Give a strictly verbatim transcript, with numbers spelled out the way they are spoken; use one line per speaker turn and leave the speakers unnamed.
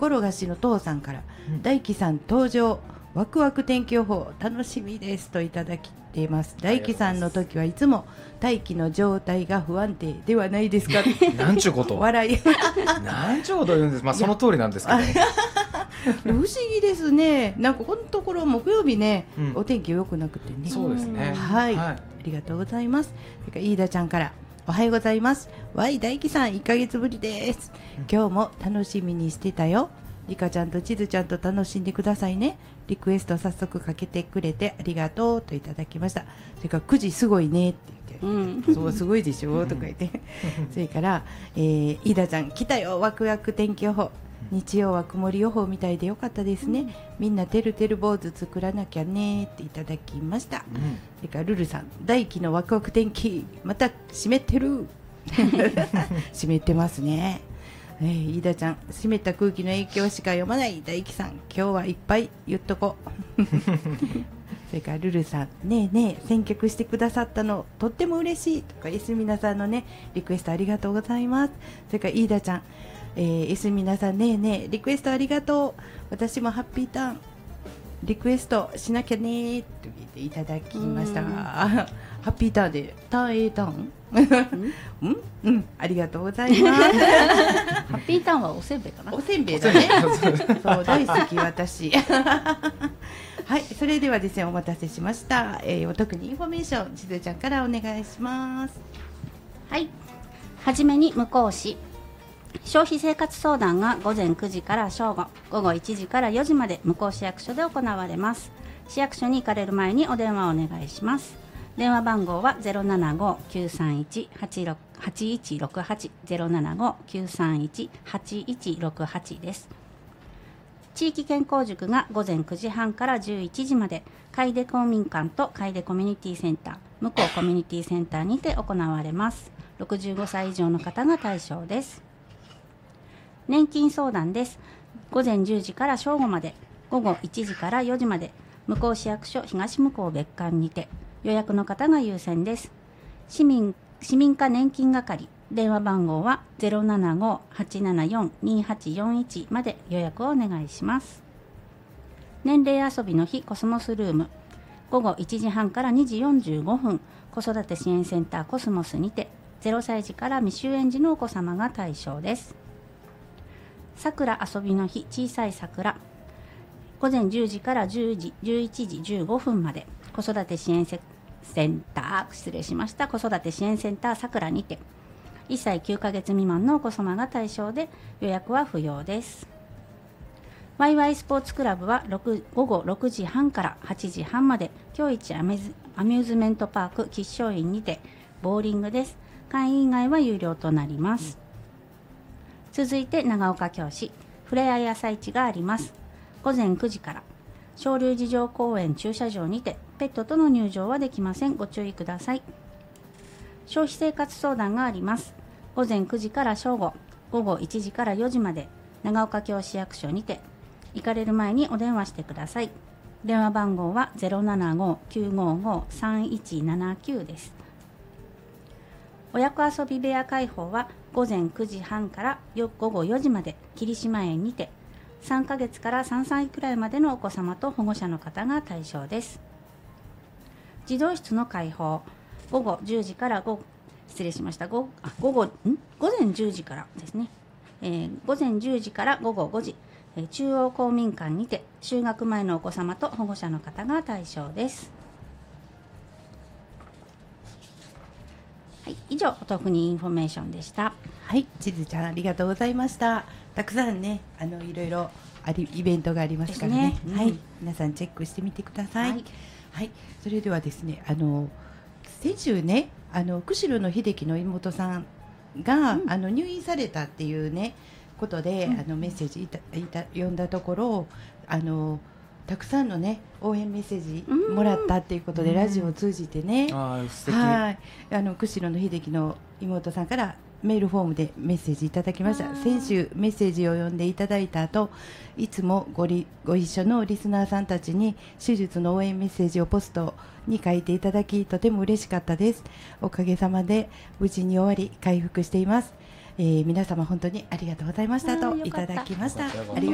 転がしの父さんから、
うん、
大輝さん登場、ワクワク天気予報楽しみですといただきています。大輝さんの時はいつも大気の状態が不安定ではないですか
なんちゅうこと
笑い
なんちゅうこと言うんです。まあその通りなんですけど
不思議ですね。なんかこのところ木曜日ね、うん、お天気良くなくてね。
そうですね、
はい、はい、ありがとうございます。それから飯田ちゃんからおはようございます。わい大輝さんいっかげつぶりです、うん、今日も楽しみにしてたよ。リカちゃんとチズちゃんと楽しんでくださいね。リクエスト早速かけてくれてありがとうといただきました。それからくじすごいねって言って、うん、そうすごいでしょとか言ってそれから、えー、飯田ちゃん来たよワクワク天気予報、日曜は曇り予報みたいでよかったですね、うん、みんなてるてる坊主作らなきゃねっていただきました、うん、それからルルさん大輝のワクワク天気また湿ってる湿ってますね。えー、飯田ちゃん湿った空気の影響しか読まない大輝さん今日はいっぱい言っとこうそれからルルさんねえねえ選曲してくださったのとっても嬉しいとかエスミナさんのねリクエストありがとうございます。それから飯田ちゃん、えー、エスミナさんねえねえリクエストありがとう私もハッピーターンリクエストしなきゃねと言っていただきました。ハッピーターンでターン A ターンうん、うん、ありがとうございますハ
ッピーターンはおせんべいかな。
おせんべいだねそう大好き私はい、それではですねお待たせしました、えー、お得にインフォメーションしずちゃんからお願いします。
はい、はじめに向こう市消費生活相談が午前くじから正午、午後いちじからよじまで向こう市役所で行われます。市役所に行かれる前にお電話をお願いします。電話番号は ゼロななご きゅうさんいち はちいちろくはち ゼロななご きゅうさんいち はちいちろくはち です。地域健康塾が午前くじはんからじゅういちじまで楓公民館と楓コミュニティセンター、向こうコミュニティセンターにて行われます。ろくじゅうごさい以上の方が対象です。年金相談です。午前じゅうじから正午まで、午後いちじからよじまで向こう市役所東向こう別館にて予約の方が優先です。市民、市民課年金係、電話番号は ゼロななご はちななよん にはちよんいち まで予約をお願いします。年齢遊びの日コスモスルーム、午後いちじはんからにじよんじゅうごふん、子育て支援センターコスモスにてゼロさい児から未就園児のお子様が対象です。桜遊びの日小さい桜、午前じゅうじからじゅうじ、じゅういちじじゅうごふんまで子育て支援センター失礼しました子育て支援センターさくらにていっさいきゅうかげつ未満のお子様が対象で予約は不要です。ワイワイスポーツクラブは午後ろくじはんからはちじはんまで今日一アミューズメントパーク吉祥院にてボーリングです。会員以外は有料となります。続いて長岡京市ふれあい朝市があります。午前くじから昇龍寺城公園駐車場にてペットとの入場はできません。ご注意ください。消費生活相談があります。午前くじから正午、午後いちじからよじまで長岡京市役所にて行かれる前にお電話してください。電話番号は ゼロななご きゅうごご さんいちななきゅう です。親子遊び部屋開放は午前くじはんから午後よじまで霧島園にてさんかげつからさんさいくらいまでのお子様と保護者の方が対象です。児童室の開放、午後じゅうじから午失礼しました午あ午後ん午前じゅうじからですね、えー、午前じゅうじから午後ごじ、えー、中央公民館にて就学前のお子様と保護者の方が対象です。はい、以上お得にインフォメーションでした。
はい、ちずちゃんありがとうございました。たくさんねあのいろいろありイベントがありますからね、ね、うん、はい、皆さんチェックしてみてください。はい、はい、それではですねあの先週ねあの釧路の秀樹の妹さんが、うん、あの入院されたっていうねことで、うん、あのメッセージいたいた読んだところあのたくさんのね応援メッセージもらったっていうことで、うん、ラジオを通じてね、うん、あ素敵はいあの釧路の秀樹の妹さんからメールフォームでメッセージいただきました。先週メッセージを読んでいただいた後いつも ご, りご一緒のリスナーさんたちに手術の応援メッセージをポストに書いていただきとても嬉しかったです。おかげさまで無事に終わり回復しています。えー、皆様本当にありがとうございましたといただきました。ありが